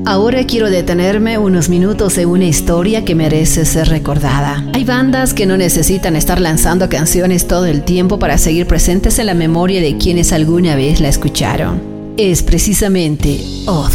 Ahora quiero detenerme unos minutos en una historia que merece ser recordada. Hay bandas que no necesitan estar lanzando canciones todo el tiempo para seguir presentes en la memoria de quienes alguna vez la escucharon. Es precisamente Oz.